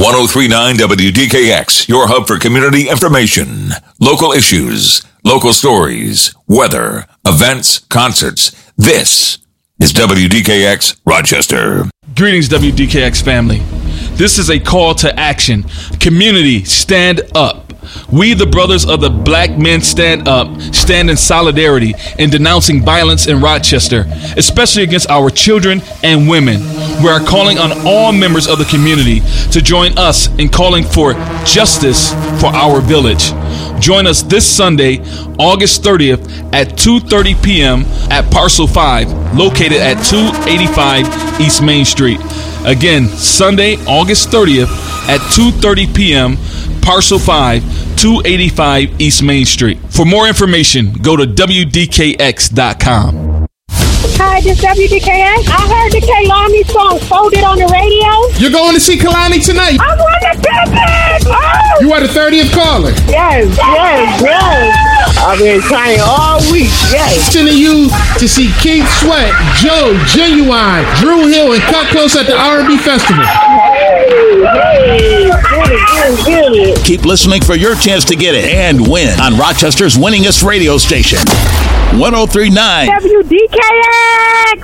1039 WDKX, your hub for community information, local issues, local stories, weather, events, concerts. This is WDKX Rochester. Greetings, WDKX family. This is a call to action. Community, stand up. We, the brothers of the Black Men Stand Up, stand in solidarity in denouncing violence in Rochester, especially against our children and women. We are calling on all members of the community to join us in calling for justice for our village. Join us this Sunday, August 30th at 2:30 p.m. at Parcel 5, located at 285 East Main Street. Again, Sunday, August 30th at 2:30 p.m., Parcel 5, 285 East Main Street. For more information, go to WDKX.com. Hi, this is WDKX. I heard the Kehlani song Folded on the radio. You're going to see Kehlani tonight. I want the ticket! Oh! You are the 30th caller. Yes. I've been trying all week, yes. Sending you to see Keith Sweat, Joe, Genuine, Drew Hill, and Cut Close at the R&B Festival. Good. Keep listening for your chance to get it and win on Rochester's winningest radio station, 1039 WDKX!